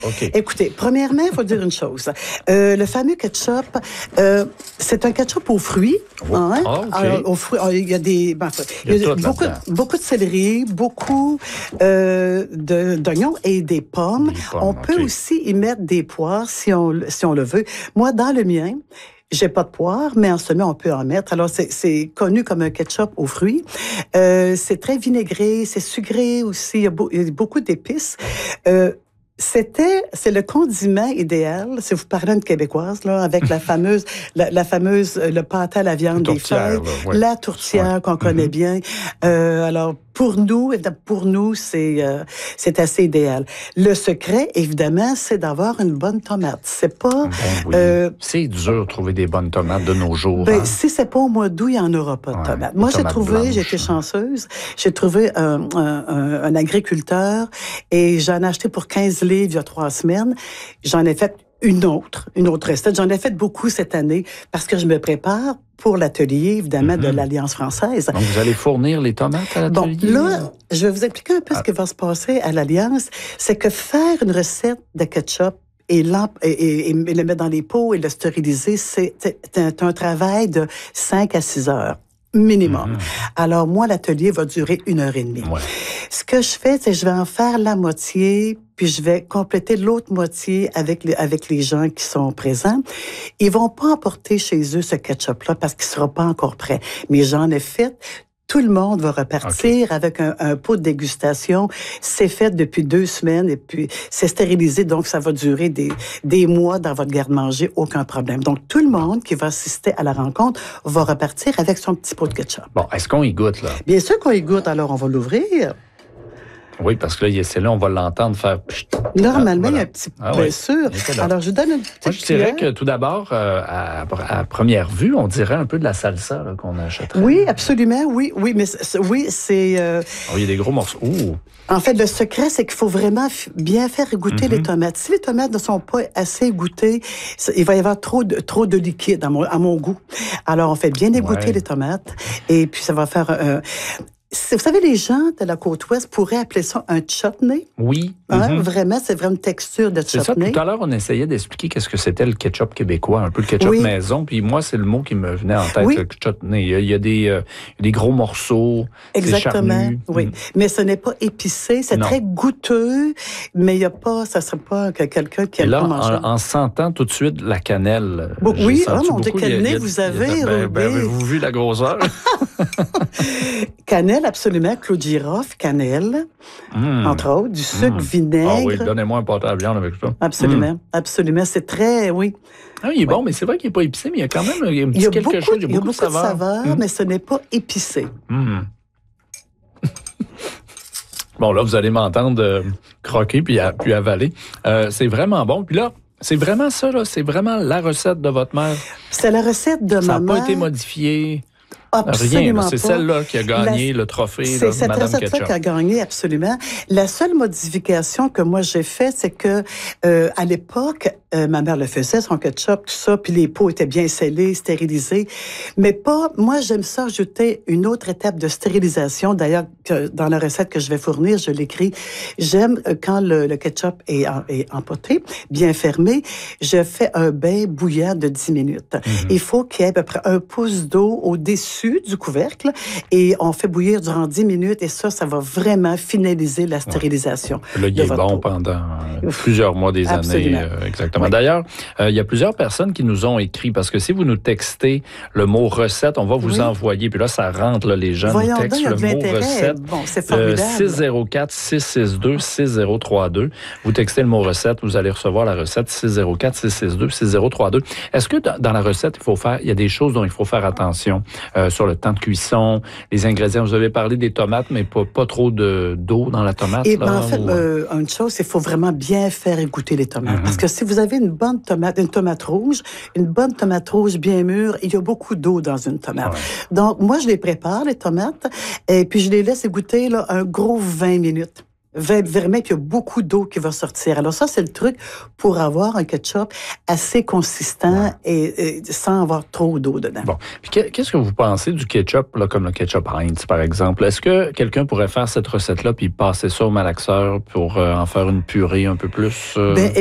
OK. Écoutez, premièrement, il faut dire une chose. Le fameux ketchup, c'est un ketchup aux fruits. Hein? Ah, OK. Alors, aux fruits, il y a des... Il y a tout beaucoup de céleri, beaucoup d'oignons et des pommes. On peut aussi y mettre des poires si on le veut. Moi, dans le mien, j'ai pas de poire, mais en ce moment, on peut en mettre. Alors, c'est connu comme un ketchup aux fruits. C'est très vinaigré, c'est sucré aussi. Il y a beaucoup d'épices. C'est le condiment idéal, si vous parlez une québécoise, là, avec la fameuse, le pâté à la viande des feuilles, la tourtière qu'on connaît bien. Alors, pour nous, c'est assez idéal. Le secret, évidemment, c'est d'avoir une bonne tomate. C'est pas... c'est dur de trouver des bonnes tomates de nos jours. Si c'est pas au mois d'août, il n'y en aura pas de tomates. Moi, j'ai été chanceuse. J'ai trouvé un agriculteur et j'en ai acheté pour 15 livres il y a 3 semaines. J'en ai fait une autre recette. J'en ai fait beaucoup cette année parce que je me prépare pour l'atelier, évidemment, de l'Alliance française. Donc, vous allez fournir les tomates à l'atelier? Bon, là, je vais vous expliquer un peu ce qui va se passer à l'Alliance. C'est que faire une recette de ketchup et le mettre dans les pots et le stériliser, c'est un travail de 5 à 6 heures. Minimum. Alors, moi, l'atelier va durer 1h30. Ouais. Ce que je fais, c'est que je vais en faire la moitié, puis je vais compléter l'autre moitié avec les gens qui sont présents. Ils vont pas emporter chez eux ce ketchup-là parce qu'il sera pas encore prêt. Mais j'en ai fait. Tout le monde va repartir avec un pot de dégustation. C'est fait depuis 2 semaines et puis c'est stérilisé, donc ça va durer des mois dans votre garde-manger, aucun problème. Donc, tout le monde qui va assister à la rencontre va repartir avec son petit pot de ketchup. Bon, est-ce qu'on y goûte, là? Bien sûr qu'on y goûte, alors on va l'ouvrir. Oui, parce que là, c'est là, on va l'entendre faire... Normalement, il y a un petit peu sûr. Alors, je vous donne une petite Moi, je dirais que tout d'abord, à première vue, on dirait un peu de la salsa là, qu'on achèterait. Oui, absolument, oui, mais c'est... il y a des gros morceaux. Ouh. En fait, le secret, c'est qu'il faut vraiment bien faire égoutter les tomates. Si les tomates ne sont pas assez égouttées, il va y avoir trop de liquide à mon goût. Alors, on fait bien égoutter les tomates et puis ça va faire... Vous savez, les gens de la côte ouest pourraient appeler ça un chutney. Oui. Vraiment, c'est vraiment une texture de chutney. C'est ça. Tout à l'heure, on essayait d'expliquer qu'est-ce que c'était le ketchup québécois, un peu le ketchup maison. Puis moi, c'est le mot qui me venait en tête, le chutney. Il y a des gros morceaux. Exactement. Oui. Mais ce n'est pas épicé. C'est très goûteux, mais il y a pas, ça serait pas quelqu'un qui aime pas manger. En sentant tout de suite la cannelle. Oui, mon Dieu, quel nez vous avez. Avez-vous vu la grosseur? Cannelle, absolument. Clou de girofle, cannelle, entre autres, du sucre, vinaigre. Ah oui, donnez-moi un pâté à viande avec ça. Absolument, absolument. C'est très, Ah, il est bon, mais c'est vrai qu'il n'est pas épicé, mais il y a quand même un petit quelque chose. Il y a beaucoup de saveur, mais ce n'est pas épicé. Bon, là, vous allez m'entendre croquer puis avaler. C'est vraiment bon. Puis là, c'est vraiment ça, là. C'est vraiment la recette de votre mère. C'est la recette de ma mère. Ça n'a pas été modifié. Absolument rien. C'est celle-là qui a gagné le trophée. C'est cette recette-là qui a gagné, absolument. La seule modification que moi j'ai faite, c'est que à l'époque, ma mère le faisait, son ketchup, tout ça, puis les pots étaient bien scellés, stérilisés. Mais pas, moi j'aime ça ajouter une autre étape de stérilisation. D'ailleurs, dans la recette que je vais fournir, je l'écris. J'aime quand le ketchup est empoté, bien fermé, je fais un bain bouillant de 10 minutes. Il faut qu'il y ait à peu près 1 pouce d'eau au-dessus du couvercle et on fait bouillir durant 10 minutes et ça va vraiment finaliser la stérilisation. Là, il est bon pendant plusieurs mois, des années. Exactement. D'ailleurs, il y a plusieurs personnes qui nous ont écrit parce que si vous nous textez le mot recette, on va vous envoyer. Puis là, ça rentre, là, les gens nous textent le mot recette. Bon, c'est formidable. 604-662-6032. Vous textez le mot recette, vous allez recevoir la recette 604-662-6032. Est-ce que dans la recette, il y a des choses dont il faut faire attention sur le temps de cuisson, les ingrédients? Vous avez parlé des tomates, mais pas trop d'eau dans la tomate. Et en fait, une chose, il faut vraiment bien faire égoutter les tomates. Parce que si vous avez une bonne tomate, une tomate rouge bien mûre, il y a beaucoup d'eau dans une tomate. Donc, moi, je les prépare, les tomates, et puis je les laisse égoutter là, un gros 20 minutes. vermet, puis il y a beaucoup d'eau qui va sortir. Alors ça, c'est le truc pour avoir un ketchup assez consistant et sans avoir trop d'eau dedans. Bon. Puis qu'est-ce que vous pensez du ketchup, là, comme le ketchup Heinz, par exemple? Est-ce que quelqu'un pourrait faire cette recette-là puis passer ça au malaxeur pour en faire une purée un peu plus?